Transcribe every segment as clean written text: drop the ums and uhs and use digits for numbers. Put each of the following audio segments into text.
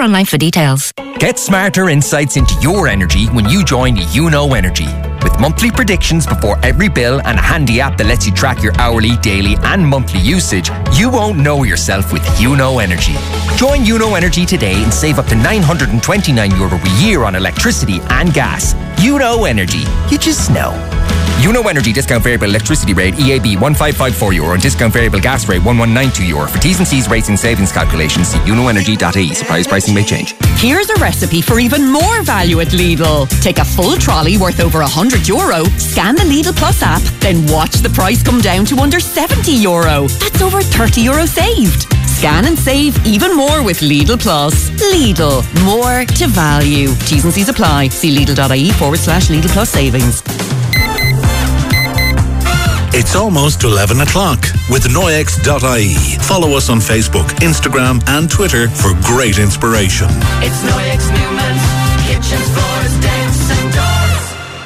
or online for details. Get smarter insights into your energy when you join UNO Energy. With monthly predictions before every bill and a handy app that lets you track your hourly, daily and monthly usage, you won't know yourself with UNO Energy. Join UNO Energy today and save up to €929 a year on electricity and gas. UNO Energy. You just know. UNO Energy discount variable electricity rate EAB €1554 and discount variable gas rate €1192. For T's and C's rates and savings calculations, see unoenergy.ie. Suppliers pricing may change. Here's a recipe for even more value at Lidl. Take a full trolley worth over €100, scan the Lidl Plus app, then watch the price come down to under €70. That's over €30 saved. Scan and save even more with Lidl Plus. Lidl, more to value. T's and C's apply. See Lidl.ie/Lidl Plus savings. It's almost 11 o'clock with Noyex.ie. Follow us on Facebook, Instagram and Twitter for great inspiration. It's Noyex Newman's kitchens, floors, decks and doors.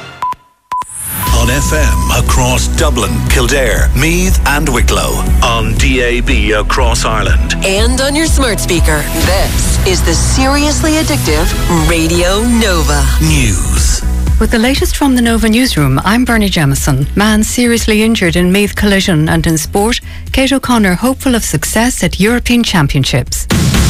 On FM across Dublin, Kildare, Meath and Wicklow. On DAB across Ireland. And on your smart speaker. This is the seriously addictive Radio Nova. News. With the latest from the Nova Newsroom, I'm Bernie Jamieson. Man seriously injured in Meath collision. And in sport, Kate O'Connor hopeful of success at European Championships.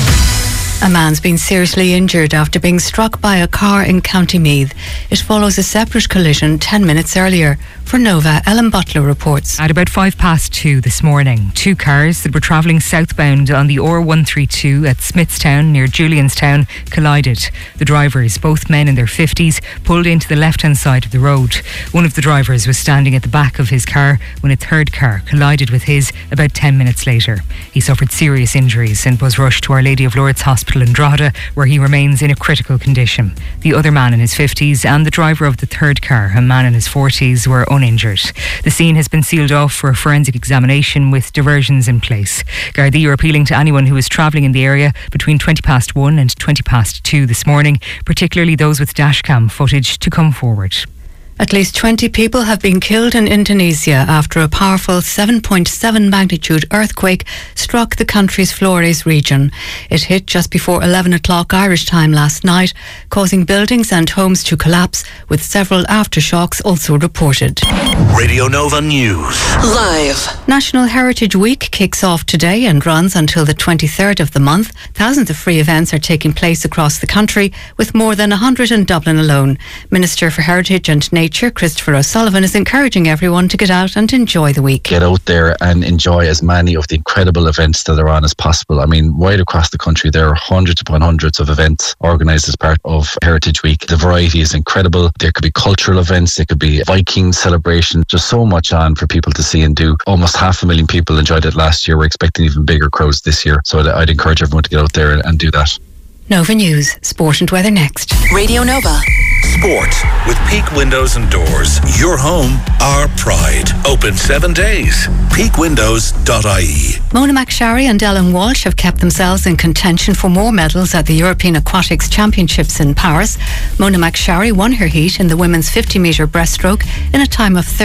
A man's been seriously injured after being struck by a car in County Meath. It follows a separate collision 10 minutes earlier. For Nova, Ellen Butler reports. At about 2:05 this morning, two cars that were travelling southbound on the R132 at Smithstown near Julianstown collided. The drivers, both men in their 50s, pulled into the left-hand side of the road. One of the drivers was standing at the back of his car when a third car collided with his about 10 minutes later. He suffered serious injuries and was rushed to Our Lady of Lourdes Hospital in Drogheda, where he remains in a critical condition. The other man in his 50s and the driver of the third car, a man in his 40s, were uninjured. The scene has been sealed off for a forensic examination with diversions in place. Gardaí are appealing to anyone who is travelling in the area between 1:20 and 2:20 this morning, particularly those with dashcam footage, to come forward. At least 20 people have been killed in Indonesia after a powerful 7.7 magnitude earthquake struck the country's Flores region. It hit just before 11 o'clock Irish time last night, causing buildings and homes to collapse, with several aftershocks also reported. Radio Nova News. Live. National Heritage Week kicks off today and runs until the 23rd of the month. Thousands of free events are taking place across the country, with more than 100 in Dublin alone. Minister for Heritage and Nature Christopher O'Sullivan is encouraging everyone to get out and enjoy the week. Get out there and enjoy as many of the incredible events that are on as possible. I mean, right across the country there are hundreds upon hundreds of events organised as part of Heritage Week. The variety is incredible. There could be cultural events, there could be Viking celebration, just so much on for people to see and do. Almost 500,000 people enjoyed it last year. We're expecting even bigger crowds this year, so I'd encourage everyone to get out there and do that. Nova News, Sport and Weather next. Radio Nova. Sport with Peak Windows and Doors. Your home, our pride. Open 7 days. peakwindows.ie. Mona McSharry and Ellen Walsh have kept themselves in contention for more medals at the European Aquatics Championships in Paris. Mona McSharry won her heat in the women's 50-metre breaststroke in a time of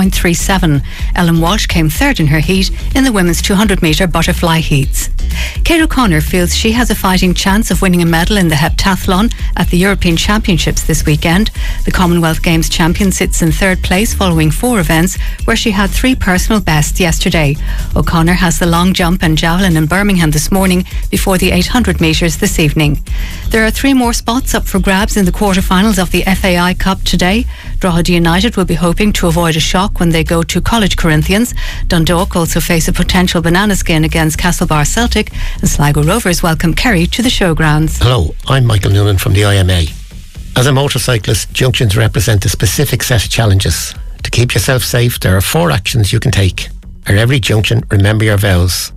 30.37. Ellen Walsh came third in her heat in the women's 200-metre butterfly heats. Kate O'Connor feels she has a fighting chance of winning a medal in the heptathlon at the European Championships this weekend. The Commonwealth Games champion sits in third place following 4 events where she had 3 personal bests yesterday. O'Connor has the long jump and javelin in Birmingham this morning before the 800 metres this evening. There are 3 more spots up for grabs in the quarterfinals of the FAI Cup today. Drogheda United will be hoping to avoid a shock when they go to College Corinthians. Dundalk also face a potential banana skin against Castlebar Celtic, and Sligo Rovers welcome Kerry to the showgrounds. Hello, I'm Michael Noonan from the IMA. As a motorcyclist, junctions represent a specific set of challenges. To keep yourself safe, there are 4 actions you can take. At every junction, remember your vows.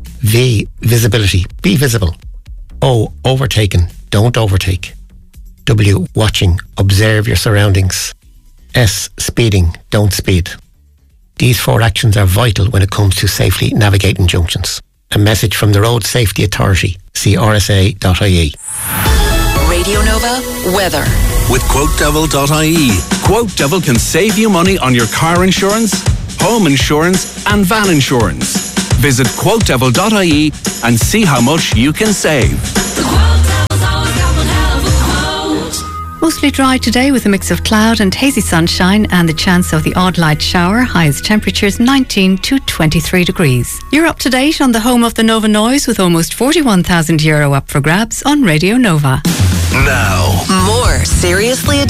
V, visibility, be visible. O, overtaken, don't overtake. W, watching, observe your surroundings. S, speeding, don't speed. These 4 actions are vital when it comes to safely navigating junctions. A message from the Road Safety Authority. See rsa.ie. Radio Nova weather. With QuoteDevil.ie. QuoteDevil can save you money on your car insurance, home insurance and van insurance. Visit QuoteDevil.ie and see how much you can save. Mostly dry today with a mix of cloud and hazy sunshine and the chance of the odd light shower. Highest temperatures 19 to 23 degrees. You're up to date on the home of the Nova Noise with almost €41,000 up for grabs on Radio Nova. Now, More Seriously Addicted